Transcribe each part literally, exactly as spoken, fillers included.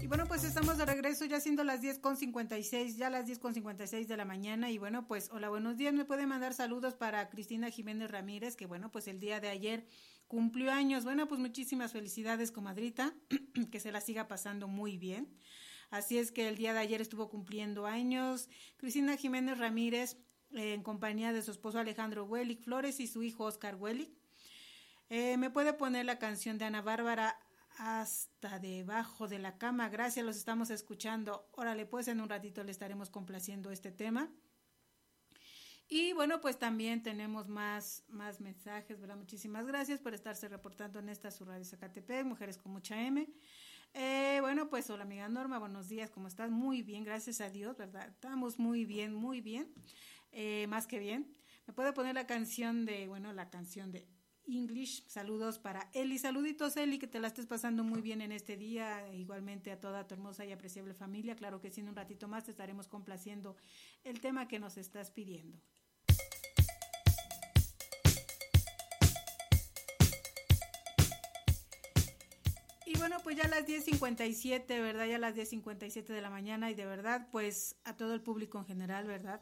Y bueno, pues estamos de regreso ya siendo las diez con cincuenta y seis, ya las diez con cincuenta y seis de la mañana. Y bueno, pues hola, buenos días. Me pueden mandar saludos para Cristina Jiménez Ramírez, que bueno, pues el día de ayer cumplió años. Bueno, pues muchísimas felicidades, comadrita, que se la siga pasando muy bien. Así es que el día de ayer estuvo cumpliendo años Cristina Jiménez Ramírez, eh, en compañía de su esposo Alejandro Wellick Flores y su hijo Oscar Wellick. Eh, me puede poner la canción de Ana Bárbara, Hasta debajo de la cama. Gracias, los estamos escuchando. Órale, pues en un ratito le estaremos complaciendo este tema. Y bueno, pues también tenemos más, más mensajes, ¿verdad? Muchísimas gracias por estarse reportando en esta su radio Zacatepec, Mujeres con mucha M. Eh, bueno, pues hola amiga Norma, buenos días, ¿cómo estás? Muy bien, gracias a Dios, ¿verdad? Estamos muy bien, muy bien, eh, más que bien. Me puede poner la canción de, bueno, la canción de English. Saludos para Eli, saluditos Eli, que te la estés pasando muy bien en este día, igualmente a toda tu hermosa y apreciable familia. Claro que sí, en un ratito más te estaremos complaciendo el tema que nos estás pidiendo. Y bueno, pues ya a las diez cincuenta y siete, ¿verdad? Ya a las diez cincuenta y siete de la mañana, y de verdad, pues a todo el público en general, ¿verdad?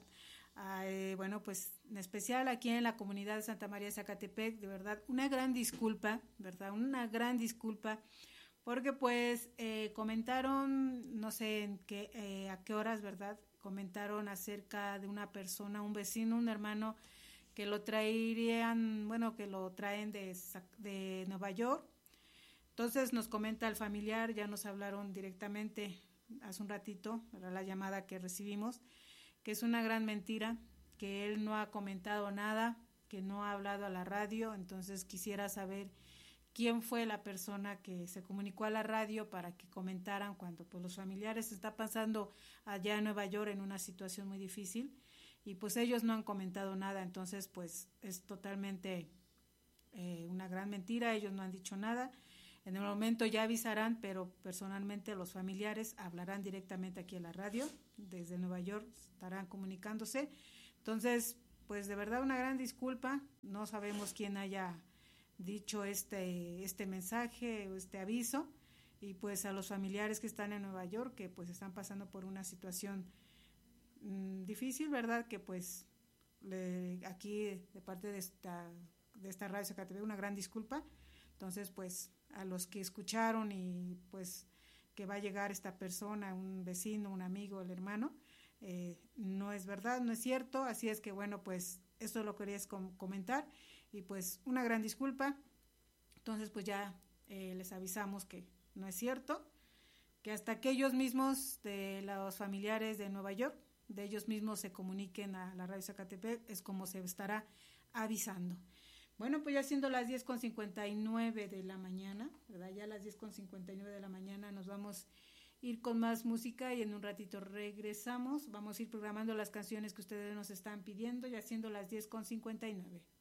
Eh, bueno, pues en especial aquí en la comunidad de Santa María de Zacatepec, de verdad, una gran disculpa, ¿verdad? Una gran disculpa, porque pues eh, comentaron, no sé en qué, eh, a qué horas, ¿verdad? Comentaron acerca de una persona, un vecino, un hermano, que lo traerían, bueno, que lo traen de, de Nueva York. Entonces nos comenta el familiar, ya nos hablaron directamente hace un ratito, ¿verdad? La llamada que recibimos, que es una gran mentira, que él no ha comentado nada, que no ha hablado a la radio. Entonces quisiera saber quién fue la persona que se comunicó a la radio para que comentaran cuando pues los familiares está pasando allá en Nueva York en una situación muy difícil y pues ellos no han comentado nada. Entonces pues es totalmente eh, una gran mentira, ellos no han dicho nada. En el momento ya avisarán, pero personalmente los familiares hablarán directamente aquí en la radio, desde Nueva York estarán comunicándose. Entonces, pues de verdad una gran disculpa, no sabemos quién haya dicho este, este mensaje o este aviso, y pues a los familiares que están en Nueva York, que pues están pasando por una situación mmm, difícil, ¿verdad? Que pues le, aquí de parte de esta, de esta radio Zacatepec una gran disculpa. Entonces, pues a los que escucharon y pues que va a llegar esta persona, un vecino, un amigo, el hermano, eh, no es verdad, no es cierto. Así es que bueno, pues eso lo quería comentar y pues una gran disculpa. Entonces pues ya eh, les avisamos que no es cierto, que hasta que ellos mismos, de los familiares de Nueva York, de ellos mismos se comuniquen a la radio Zacatepec, es como se estará avisando. Bueno, pues ya siendo las diez con cincuenta y nueve de la mañana, ¿verdad? Ya a las diez con cincuenta y nueve de la mañana nos vamos a ir con más música y en un ratito regresamos. Vamos a ir programando las canciones que ustedes nos están pidiendo, ya siendo las diez con cincuenta y nueve.